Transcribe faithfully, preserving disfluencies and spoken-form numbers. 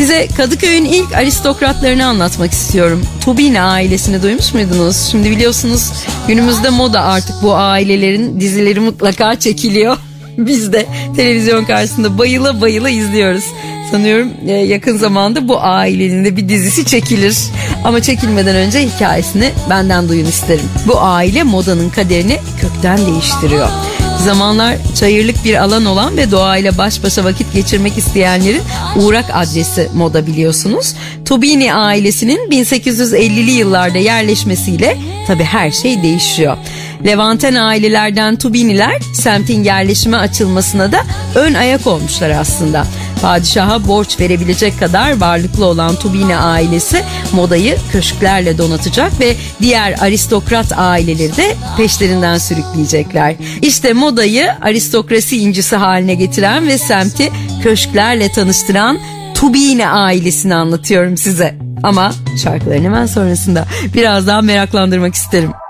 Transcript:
Size Kadıköy'ün ilk aristokratlarını anlatmak istiyorum. Tubini ailesini duymuş muydunuz? Şimdi biliyorsunuz günümüzde moda artık bu ailelerin dizileri mutlaka çekiliyor. Biz de televizyon karşısında bayıla bayıla izliyoruz. Sanıyorum yakın zamanda bu ailenin de bir dizisi çekilir. Ama çekilmeden önce hikayesini benden duyun isterim. Bu aile modanın kaderini kökten değiştiriyor. Zamanlar çayırlık bir alan olan ve doğayla baş başa vakit geçirmek isteyenlerin uğrak adresi moda, biliyorsunuz. Tubini ailesinin bin sekiz yüz ellili yıllarda yerleşmesiyle tabii her şey değişiyor. Levanten ailelerden Tubiniler semtin yerleşime açılmasına da ön ayak olmuşlar aslında. Padişaha borç verebilecek kadar varlıklı olan Tubini ailesi modayı köşklerle donatacak ve diğer aristokrat aileleri de peşlerinden sürükleyecekler. İşte modayı aristokrasi incisi haline getiren ve semti köşklerle tanıştıran Tubini ailesini anlatıyorum size. Ama şarkıların hemen sonrasında biraz daha meraklandırmak isterim.